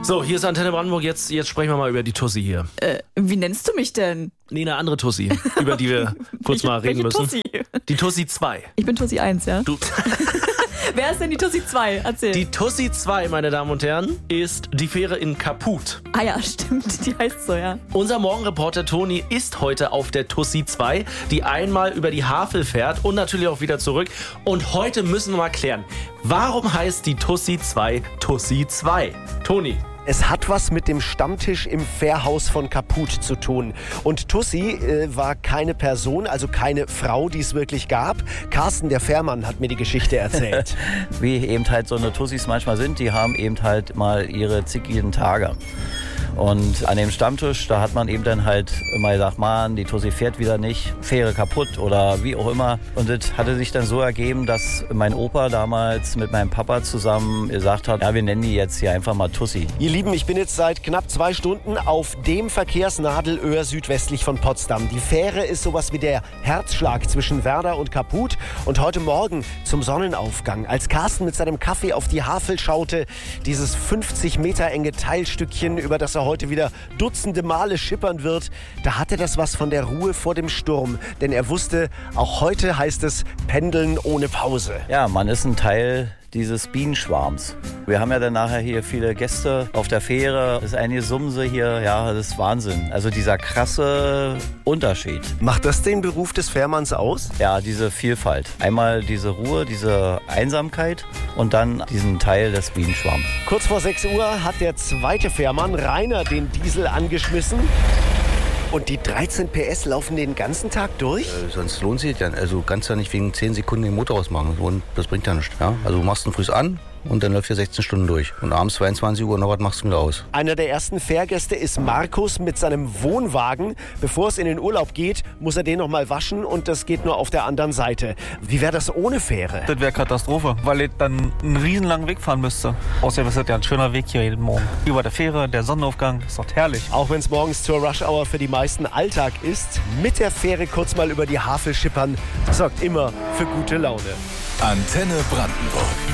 So, hier ist Antenne Brandenburg. Jetzt sprechen wir mal über die Tussi hier. Wie nennst du mich denn? Nee, eine andere Tussi, über die wir kurz mal reden müssen. Tussi? Die Tussi 2. Ich bin Tussi 1, ja? Du. Wer ist denn die Tussi 2? Erzähl. Die Tussi 2, meine Damen und Herren, ist die Fähre in Kaput. Ah ja, stimmt, die heißt so, ja. Unser Morgenreporter Toni ist heute auf der Tussi 2, die einmal über die Havel fährt und natürlich auch wieder zurück. Und heute müssen wir mal klären, warum heißt die Tussi 2 Tussi 2? Toni. Es hat was mit dem Stammtisch im Fährhaus von Kaput zu tun. Und Tussi war keine Person, also keine Frau, die es wirklich gab. Carsten, der Fährmann, hat mir die Geschichte erzählt. Wie eben halt so eine Tussis manchmal sind, die haben eben halt mal ihre zickigen Tage. Und an dem Stammtisch, da hat man eben dann halt immer gesagt, Mann, die Tussi fährt wieder nicht, Fähre kaputt oder wie auch immer. Und das hatte sich dann so ergeben, dass mein Opa damals mit meinem Papa zusammen gesagt hat, ja, wir nennen die jetzt hier einfach mal Tussi. Ihr Lieben, ich bin jetzt seit knapp 2 Stunden auf dem Verkehrsnadelöhr südwestlich von Potsdam. Die Fähre ist sowas wie der Herzschlag zwischen Werder und Kaput. Und heute Morgen zum Sonnenaufgang, als Carsten mit seinem Kaffee auf die Havel schaute, dieses 50 Meter enge Teilstückchen, über das er heute wieder dutzende Male schippern wird, da hatte das was von der Ruhe vor dem Sturm. Denn er wusste, auch heute heißt es Pendeln ohne Pause. Ja, man ist ein Teil dieses Bienenschwarms. Wir haben ja dann nachher hier viele Gäste auf der Fähre. Das ist eine Sumse hier, ja, das ist Wahnsinn. Also dieser krasse Unterschied. Macht das den Beruf des Fährmanns aus? Ja, diese Vielfalt. Einmal diese Ruhe, diese Einsamkeit und dann diesen Teil des Bienenschwarms. Kurz vor 6 Uhr hat der zweite Fährmann, Rainer, den Diesel angeschmissen. Und die 13 PS laufen den ganzen Tag durch? Sonst lohnt sich ja. Also du kannst ja nicht wegen 10 Sekunden den Motor ausmachen. Und das bringt ja nichts. Ja? Also du machst ihn früh an und dann läuft er 16 Stunden durch. Und abends 22 Uhr noch was machst du wieder aus. Einer der ersten Fährgäste ist Markus mit seinem Wohnwagen. Bevor es in den Urlaub geht, muss er den noch mal waschen und das geht nur auf der anderen Seite. Wie wäre das ohne Fähre? Das wäre Katastrophe, weil ich dann einen riesenlangen Weg fahren müsste. Außerdem ist das ja ein schöner Weg hier jeden Morgen. Über der Fähre, der Sonnenaufgang, ist doch herrlich. Auch wenn es morgens zur Rush-Hour für die meisten Alltag ist, mit der Fähre kurz mal über die Havel schippern, sorgt immer für gute Laune. Antenne Brandenburg.